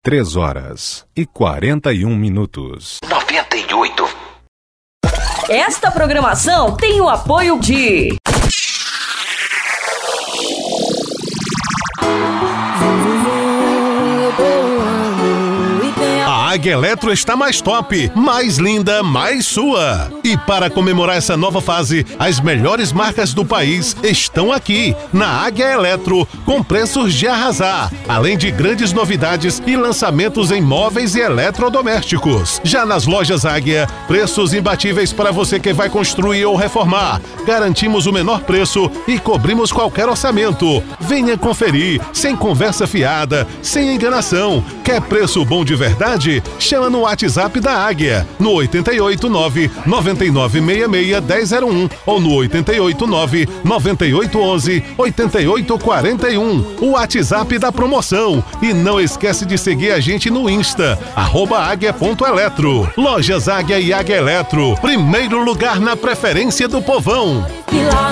3h41. 98. Esta programação tem o apoio de... A Águia Eletro está mais top, mais linda, mais sua. E para comemorar essa nova fase, as melhores marcas do país estão aqui, na Águia Eletro, com preços de arrasar. Além de grandes novidades e lançamentos em móveis e eletrodomésticos. Já nas lojas Águia, preços imbatíveis para você que vai construir ou reformar. Garantimos o menor preço e cobrimos qualquer orçamento. Venha conferir, sem conversa fiada, sem enganação. Quer preço bom de verdade? Chama no WhatsApp da Águia, no 889-9966-1001 ou no 889-9811-8841. O WhatsApp da promoção. E não esquece de seguir a gente no Insta, @águia.eletro. Lojas Águia e Águia Eletro, primeiro lugar na preferência do povão.